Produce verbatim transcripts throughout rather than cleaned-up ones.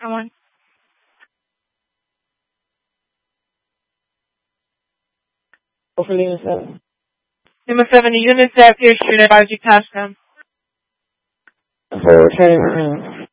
Come on. Hopefully it's seven. Number seven, the units at Pierce Street, advise you pass them. So we're turning around.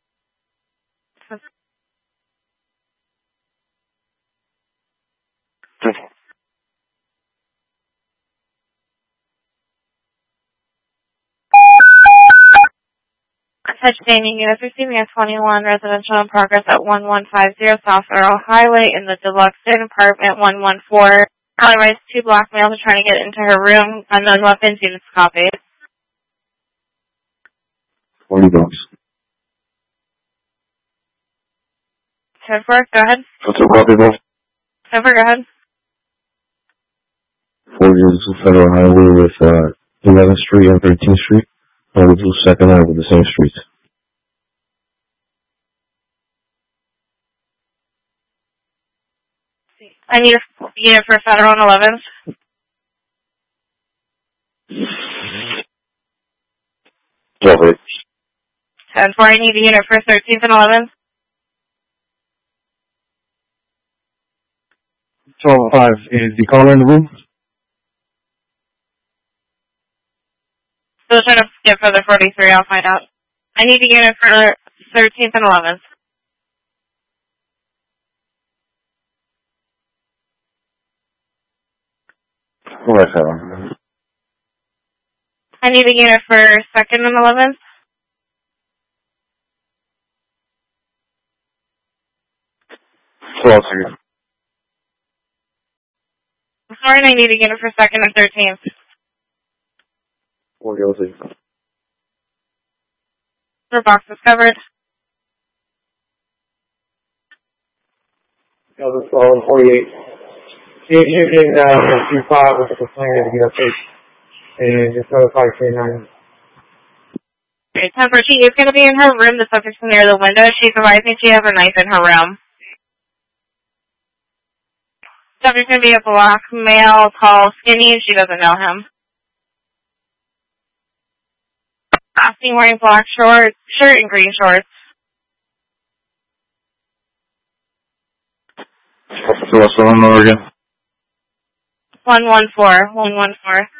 Touch Danny, units receiving at twenty-one, residential in progress at one one five zero South Earl Highway in the Deluxe Inn apartment one one four. Otherwise, two black males are trying to get into her room. Unknown weapons, units copied. forty bucks. ten four, go ahead. What's up, copy, boss? ten four, go ahead. forty-two Federal Highway with uh, eleventh Street and thirteenth Street. forty-two Second Ave with the same streets. I need a unit for Federal and eleventh. Covered. ten four, I need a unit for thirteenth and eleventh. twelve oh five, is the caller in the room? Still trying to get for the forty-three, I'll find out. I need a unit for thirteenth and eleventh. Right, sir. I need a unit for second and eleventh. twelve, sir. Sorry, I need a unit for second and thirteenth. forty, oh six. Your box is covered. Elvis Sloan, forty-eight. You, you can, uh, do five with the complainer to get up there. And just notify K nine. Okay, ten four, she is going to be in her room. The subject's near the window. She's advising she has a knife in her room. Subject's going to be a black male, tall, skinny, and she doesn't know him. Seen wearing black shorts, shirt and green shorts. So what's the number again? One one four, one one four.